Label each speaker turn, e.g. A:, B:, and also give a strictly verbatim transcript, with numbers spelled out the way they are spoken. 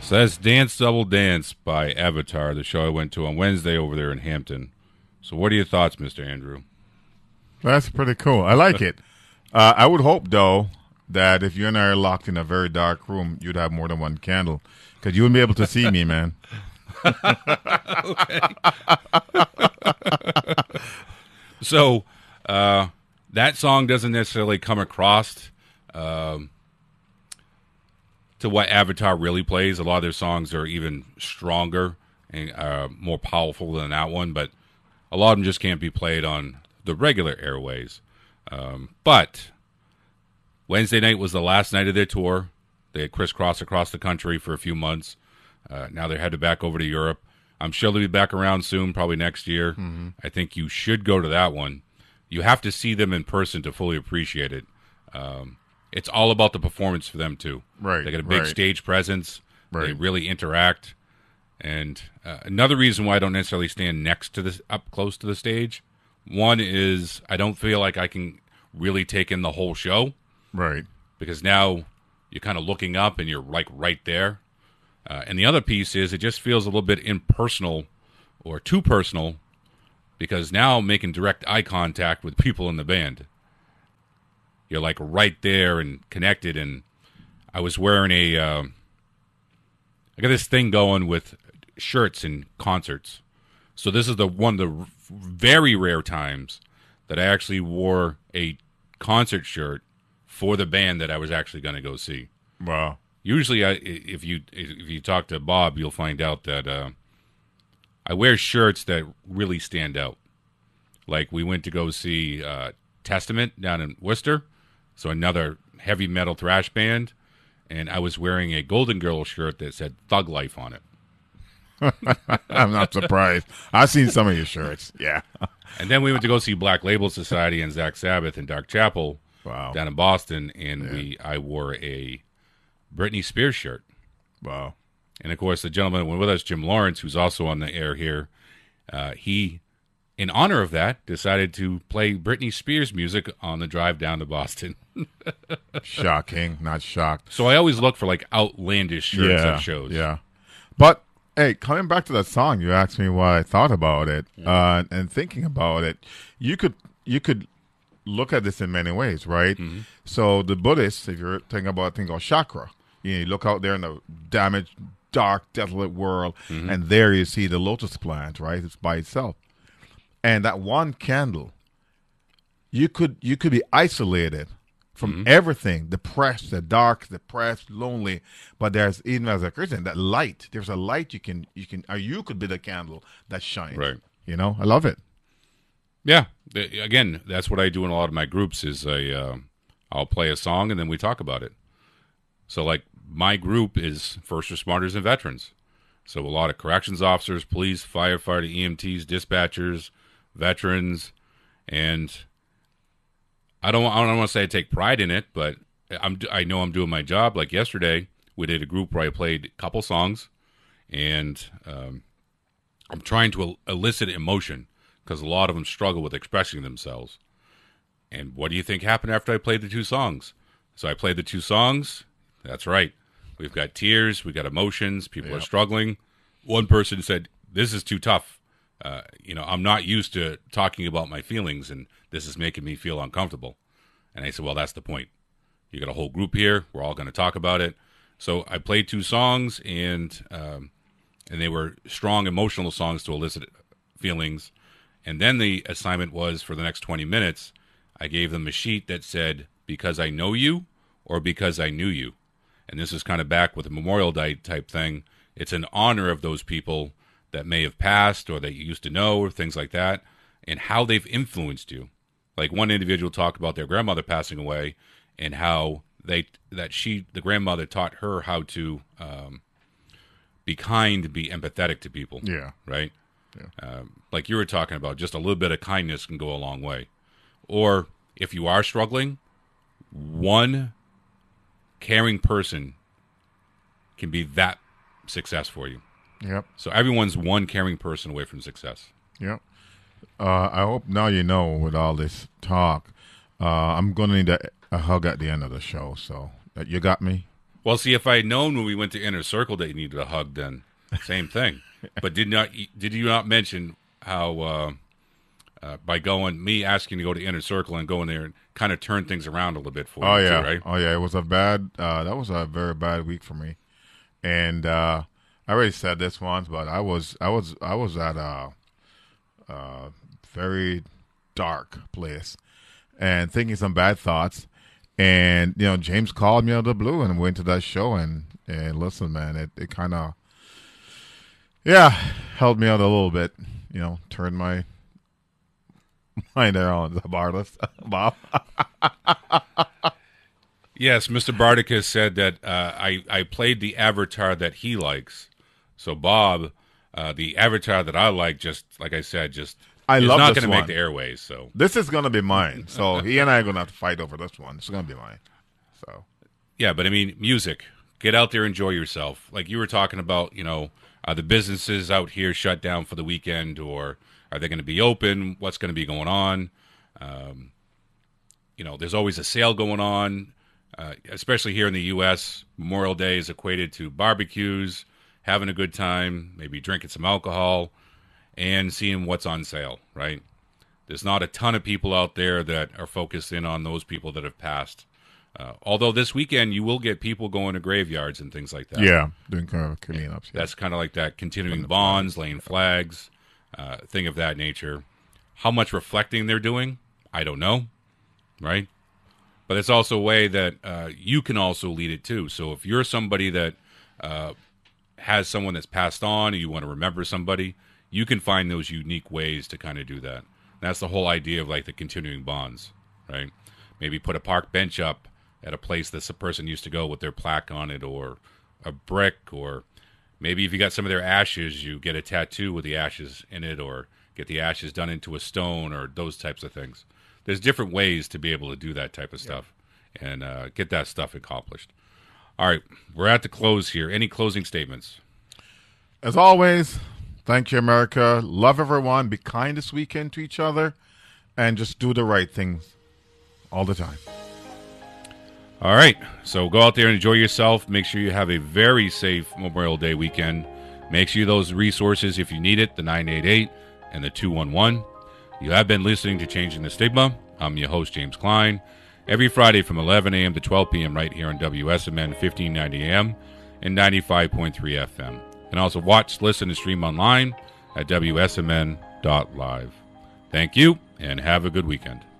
A: So that's Dance Double Dance by Avatar, the show I went to on Wednesday over there in Hampton. So what are your thoughts, Mister Andrew?
B: That's pretty cool. I like it. Uh, I would hope, though, that if you and I are locked in a very dark room, you'd have more than one candle, because you wouldn't be able to see me, man.
A: Okay. So uh, that song doesn't necessarily come across um, to what Avatar really plays. A lot of their songs are even stronger and uh, more powerful than that one, but a lot of them just can't be played on the regular airways. Um, but Wednesday night was the last night of their tour. They had crisscrossed across the country for a few months. Uh, now they're headed back over to Europe. I'm sure they'll be back around soon, probably next year. Mm-hmm. I think you should go to that one. You have to see them in person to fully appreciate it. Um, it's all about the performance for them, too.
B: Right.
A: They got a big
B: right.
A: stage presence.
B: Right.
A: They really interact. And uh, another reason why I don't necessarily stand next to this, up close to the stage, one is I don't feel like I can really take in the whole show.
B: Right.
A: Because now you're kind of looking up and you're like right there. Uh, and the other piece is it just feels a little bit impersonal or too personal, because now I'm making direct eye contact with people in the band. You're like right there and connected. And I was wearing a, uh, I got this thing going with shirts in concerts. So this is the one of the very rare times that I actually wore a concert shirt for the band that I was actually going to go see.
B: Wow.
A: Usually, I, if you if you talk to Bob, you'll find out that uh, I wear shirts that really stand out. Like we went to go see uh, Testament down in Worcester, so another heavy metal thrash band, and I was wearing a Golden Girls shirt that said Thug Life on it.
B: I'm not surprised. I've seen some of your shirts. Yeah.
A: And then we went to go see Black Label Society and Zach Sabbath in Dark Chapel
B: Wow.
A: down in Boston, and
B: Yeah.
A: we I wore a Britney Spears shirt.
B: Wow.
A: And, of course, the gentleman that went with us, Jim Lawrence, who's also on the air here, uh, he, in honor of that, decided to play Britney Spears music on the drive down to Boston.
B: Shocking. Not shocked.
A: So I always look for, like, outlandish shirts
B: yeah.
A: at shows.
B: Yeah. But, hey, coming back to that song, you asked me what I thought about it.
A: Mm-hmm.
B: Uh, and thinking about it, you could you could look at this in many ways, right?
A: Mm-hmm.
B: So the Buddhists, if you're thinking about a thing called chakra, you know, you look out there in the damaged, dark, desolate world,
A: Mm-hmm.
B: and there you see the lotus plant, right? It's by itself. And that one candle, you could you could be isolated from
A: Mm-hmm.
B: everything, depressed, the dark, depressed, lonely. But there's, even as a Christian, that light. There's a light you can you can or you could be the candle that shines.
A: Right.
B: You know, I love it.
A: Yeah. The- Again, that's what I do in a lot of my groups is I, uh, I'll play a song and then we talk about it. So, like, my group is first responders and veterans. So a lot of corrections officers, police, firefighter, E M Ts, dispatchers, veterans, and I don't I don't want to say I take pride in it, but I'm I know I'm doing my job. Like yesterday, we did a group where I played a couple songs, and um, I'm trying to el- elicit emotion because a lot of them struggle with expressing themselves. And what do you think happened after I played the two songs? So I played the two songs. That's right. We've got tears. We've got emotions. People
B: Yep.
A: are struggling. One person said, "This is too tough. Uh, you know, I'm not used to talking about my feelings, and this is making me feel uncomfortable." And I said, "Well, that's the point. You got a whole group here. We're all going to talk about it." So I played two songs, and um, and they were strong emotional songs to elicit feelings. And then the assignment was for the next twenty minutes, I gave them a sheet that said, "Because I know you," or "Because I knew you." And this is kind of back with the Memorial Day type thing. It's in honor of those people that may have passed or that you used to know or things like that, and how they've influenced you. Like one individual talked about their grandmother passing away and how they that she the grandmother taught her how to um, be kind, be empathetic to people.
B: Yeah.
A: Right?
B: Yeah.
A: Um, like you were talking about, just a little bit of kindness can go a long way. Or if you are struggling, one caring person can be that success for you.
B: Yep.
A: So everyone's one caring person away from success.
B: Yep. Uh, I hope now you know with all this talk, uh, I'm going to need a, a hug at the end of the show. So uh, you got me?
A: Well, see, if I had known when we went to Inner Circle that you needed a hug, then same thing. But did not did you not mention how uh, uh, by going me asking to go to Inner Circle and going there and kind of turn things around a little bit for
B: Oh
A: you,
B: yeah,
A: too, right?
B: oh yeah. It was a bad. Uh, that was a very bad week for me, and uh, I already said this once, but I was I was I was at a, a very dark place and thinking some bad thoughts. And, you know, James called me out of the blue and went to that show. And, and listen, man, it, it kind of, yeah, held me out a little bit. You know, turned my mind around the bar list. Bob?
A: Yes, Mister Bardicus said that uh, I, I played the avatar that he likes. So, Bob, uh, the avatar that I like, just, like I said, just
B: I
A: is
B: love
A: not
B: this
A: going to make
B: one.
A: the airways. So
B: This is going to be mine. So he and I are going to have to fight over this one. It's going to be mine. So
A: yeah, but I mean, music. Get out there, enjoy yourself. Like you were talking about, you know, are the businesses out here shut down for the weekend, or are they going to be open? What's going to be going on? Um, you know, there's always a sale going on, uh, especially here in the U S Memorial Day is equated to barbecues, having a good time, maybe drinking some alcohol, and seeing what's on sale, right? There's not a ton of people out there that are focused in on those people that have passed. Uh, although this weekend you will get people going to graveyards and things like that.
B: yeah, doing kind of cleanups. Yeah.
A: That's kind of like that continuing bonds, laying flags, uh, thing of that nature. How much reflecting they're doing, I don't know, right? But it's also a way that uh, you can also lead it too. So if you're somebody that uh, has someone that's passed on and you want to remember somebody, you can find those unique ways to kind of do that. That's the whole idea of like the continuing bonds, right? Maybe put a park bench up at a place that the person used to go with their plaque on it, or a brick, or maybe if you got some of their ashes, you get a tattoo with the ashes in it, or get the ashes done into a stone, or those types of things. There's different ways to be able to do that type of stuff and uh, get that stuff accomplished. All right, we're at the close here. Any closing statements?
B: As always, thank you, America. Love everyone. Be kind this weekend to each other, and just do the right things all the time.
A: All right, so go out there and enjoy yourself. Make sure you have a very safe Memorial Day weekend. Make sure those resources, if you need it, the nine eight eight and the two one one. You have been listening to Changing the Stigma. I'm your host, James Klein. Every Friday from eleven a.m. to twelve p.m. right here on W S M N fifteen ninety A M and ninety-five point three F M. And also watch, listen, and stream online at W S M N dot live. Thank you, and have a good weekend.